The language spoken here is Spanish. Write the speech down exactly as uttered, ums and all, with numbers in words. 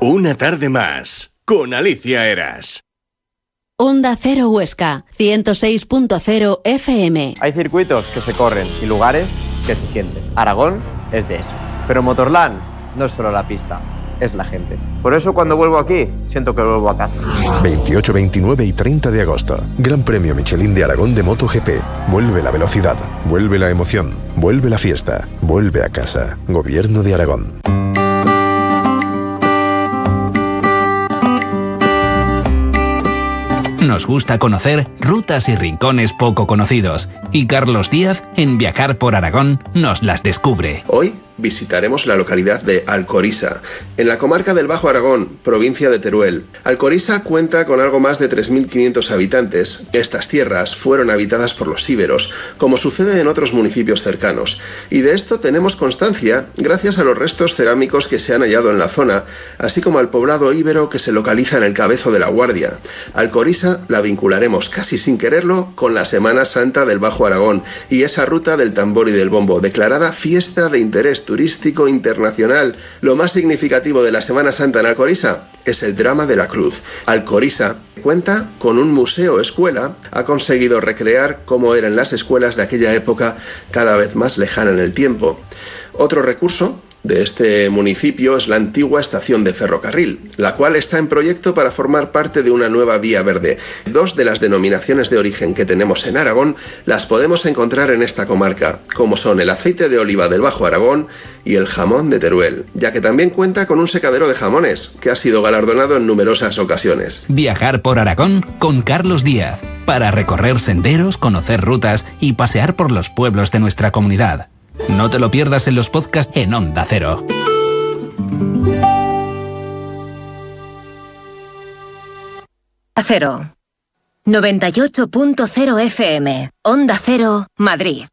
Una tarde más, con Alicia Eras. Onda Cero Huesca, ciento seis punto cero F M. Hay circuitos que se corren y lugares que se sienten. Aragón es de eso. Pero Motorland no es solo la pista, es la gente. Por eso cuando vuelvo aquí, siento que vuelvo a casa. veintiocho, veintinueve y treinta de agosto. Gran Premio Michelin de Aragón de MotoGP. Vuelve la velocidad, vuelve la emoción, vuelve la fiesta, vuelve a casa. Gobierno de Aragón. Nos gusta conocer rutas y rincones poco conocidos, y Carlos Díaz, en Viajar por Aragón, nos las descubre. Hoy visitaremos la localidad de Alcoriza, en la comarca del Bajo Aragón, provincia de Teruel. Alcoriza cuenta con algo más de tres mil quinientos habitantes. Estas tierras fueron habitadas por los íberos, como sucede en otros municipios cercanos. Y de esto tenemos constancia gracias a los restos cerámicos que se han hallado en la zona, así como al poblado íbero que se localiza en el Cabezo de la Guardia. Alcoriza la vincularemos casi sin quererlo con la Semana Santa del Bajo Aragón y esa ruta del tambor y del bombo, declarada fiesta de interés turístico internacional. Lo más significativo de la Semana Santa en Alcoriza es el drama de la cruz. Alcoriza cuenta con un museo escuela, ha conseguido recrear cómo eran las escuelas de aquella época cada vez más lejana en el tiempo. Otro recurso de este municipio es la antigua estación de ferrocarril, la cual está en proyecto para formar parte de una nueva vía verde. Dos de las denominaciones de origen que tenemos en Aragón las podemos encontrar en esta comarca, como son el aceite de oliva del Bajo Aragón y el jamón de Teruel, ya que también cuenta con un secadero de jamones, que ha sido galardonado en numerosas ocasiones. Viajar por Aragón con Carlos Díaz, para recorrer senderos, conocer rutas y pasear por los pueblos de nuestra comunidad. No te lo pierdas en los podcasts en Onda Cero. Cero. noventa y ocho punto cero F M. Onda Cero, Madrid.